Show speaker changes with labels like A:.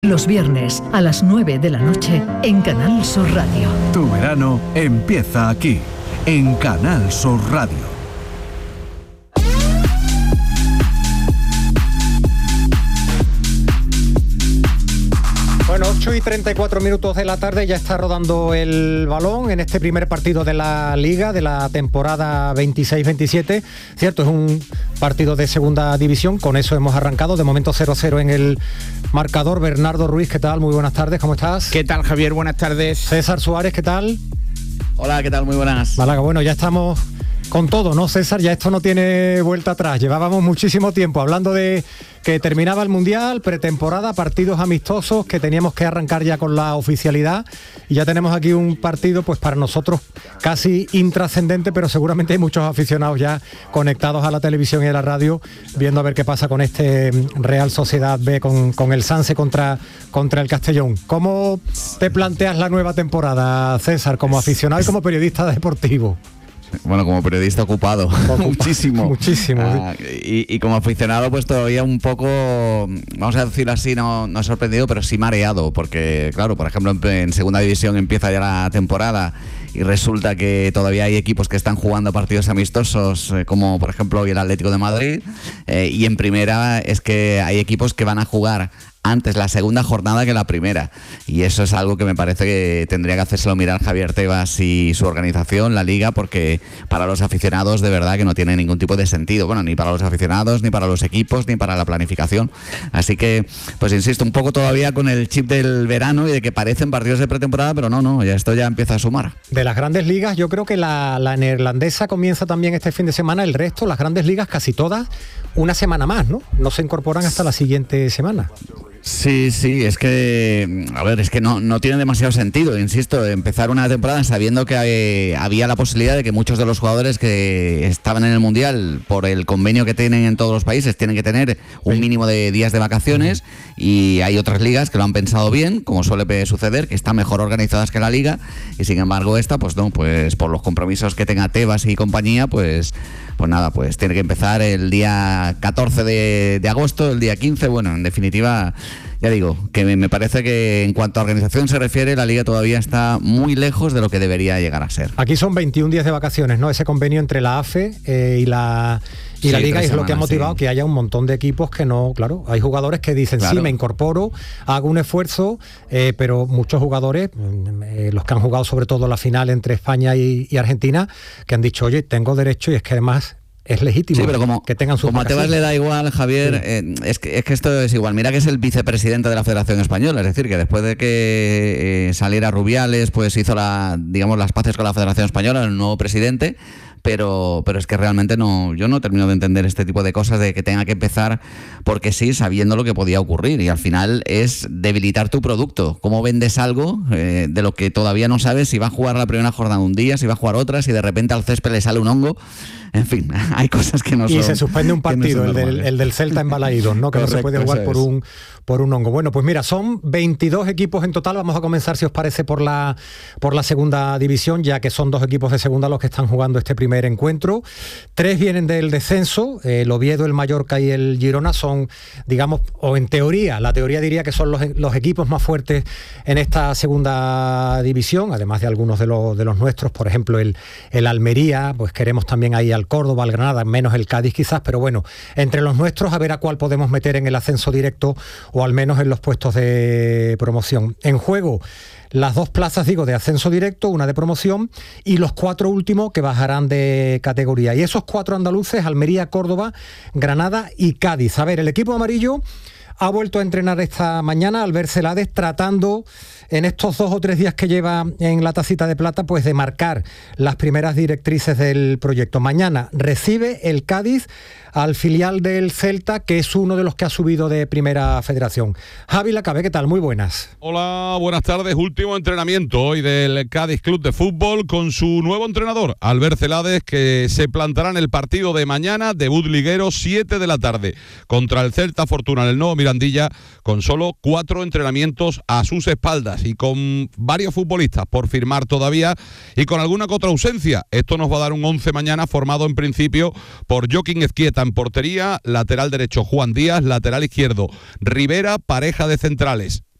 A: Los viernes a las 9 de la noche en Canal Sur Radio.
B: Tu verano empieza aquí, en Canal Sur Radio.
C: Bueno, 8:34 de la tarde, ya está rodando el balón en este primer partido de la Liga, de la temporada 26-27. Cierto, es un partido de segunda división, con eso hemos arrancado. De momento 0-0 en el marcador. Bernardo Ruiz, ¿qué tal? Muy buenas tardes, ¿cómo estás?
D: ¿Qué tal, Javier? Buenas tardes.
C: César Suárez, ¿qué tal?
E: Hola, ¿qué tal? Muy buenas.
C: Málaga, bueno, ya estamos con todo, ¿no, César? Ya esto no tiene vuelta atrás. Llevábamos muchísimo tiempo hablando de que terminaba el Mundial, pretemporada, partidos amistosos, que teníamos que arrancar ya con la oficialidad. Y ya tenemos aquí un partido, pues para nosotros casi intrascendente, pero seguramente hay muchos aficionados ya conectados a la televisión y a la radio, viendo a ver qué pasa con este Real Sociedad B, con el Sanse contra el Castellón. ¿Cómo te planteas la nueva temporada, César, como aficionado y como periodista deportivo?
E: Bueno, como periodista ocupado, muchísimo. Y como aficionado, pues todavía un poco, vamos a decirlo así, no sorprendido, pero sí mareado, porque claro, por ejemplo, en segunda división empieza ya la temporada y resulta que todavía hay equipos que están jugando partidos amistosos, como por ejemplo hoy el Atlético de Madrid, y en primera es que hay equipos que van a jugar antes la segunda jornada que la primera, y eso es algo que me parece que tendría que hacérselo mirar Javier Tebas y su organización, la Liga, porque para los aficionados de verdad que no tiene ningún tipo de sentido, bueno, ni para los aficionados, ni para los equipos, ni para la planificación. Así que, pues insisto, un poco todavía con el chip del verano y de que parecen partidos de pretemporada, pero no, ya esto ya empieza a sumar.
C: De las grandes ligas, yo creo que la neerlandesa comienza también este fin de semana, el resto, las grandes ligas casi todas, una semana más, ¿no? No se incorporan hasta la siguiente semana.
E: Sí, es que, a ver, es que no tiene demasiado sentido, insisto, empezar una temporada sabiendo que había la posibilidad de que muchos de los jugadores que estaban en el Mundial, por el convenio que tienen en todos los países, tienen que tener un mínimo de días de vacaciones, y hay otras ligas que lo han pensado bien, como suele suceder, que están mejor organizadas que la Liga, y sin embargo esta, pues no, pues por los compromisos que tenga Tebas y compañía, pues nada, pues tiene que empezar el día 14 de agosto, el día 15, bueno, en definitiva, ya digo, que me parece que en cuanto a organización se refiere, la Liga todavía está muy lejos de lo que debería llegar a ser.
C: Aquí son 21 días de vacaciones, ¿no? Ese convenio entre la AFE y la Liga, es lo que ha motivado que haya un montón de equipos que no, claro, hay jugadores que dicen, claro, sí, me incorporo, hago un esfuerzo, pero muchos jugadores, los que han jugado sobre todo la final entre España y Argentina, que han dicho, oye, tengo derecho, y es que además es legítimo, sí, pero que tengan sus
E: como a Tebas le da igual, Javier, sí. Es que esto es igual. Mira que es el vicepresidente de la Federación Española, es decir, que después de que saliera Rubiales, pues hizo las paces con la Federación Española, el nuevo presidente. Pero es que realmente yo no termino de entender este tipo de cosas, de que tenga que empezar porque sí, sabiendo lo que podía ocurrir, y al final es debilitar tu producto. ¿Cómo vendes algo de lo que todavía no sabes si va a jugar la primera jornada un día, si va a jugar otra, si de repente al césped le sale un hongo? En fin, hay cosas que no son...
C: Y se suspende un partido, el del Celta en Balaídos, ¿no? Que correcto, no se puede jugar por un hongo. Bueno, pues mira, son 22 equipos en total. Vamos a comenzar, si os parece, por la segunda división, ya que son 2 equipos de segunda los que están jugando este primer encuentro. 3 vienen del descenso, el Oviedo, el Mallorca y el Girona son, digamos, o en teoría, la teoría diría que son los equipos más fuertes en esta segunda división, además de algunos de los nuestros, por ejemplo, el Almería, pues queremos también ahí al Córdoba, al Granada, menos el Cádiz quizás, pero bueno, entre los nuestros a ver a cuál podemos meter en el ascenso directo o al menos en los puestos de promoción. En juego las 2 plazas, de ascenso directo, una de promoción, y los 4 últimos que bajarán de categoría. Y esos 4 andaluces, Almería, Córdoba, Granada y Cádiz. A ver, el equipo amarillo ha vuelto a entrenar esta mañana, Albert Celades, tratando en estos 2 o 3 días que lleva en la tacita de plata, pues de marcar las primeras directrices del proyecto. Mañana recibe el Cádiz al filial del Celta, que es uno de los que ha subido de Primera Federación. Javi Lacabe, ¿qué tal? Muy buenas.
F: Hola, buenas tardes. Último entrenamiento hoy del Cádiz Club de Fútbol con su nuevo entrenador, Albert Celades, que se plantará en el partido de mañana, debut liguero, 7 de la tarde, contra el Celta Fortuna, en el nuevo Mirandés Gandilla con solo 4 entrenamientos a sus espaldas y con varios futbolistas por firmar todavía y con alguna que otra ausencia. Esto nos va a dar un 11 mañana formado en principio por Joaquín Ezquieta en portería, lateral derecho Juan Díaz, lateral izquierdo Rivera, pareja de centrales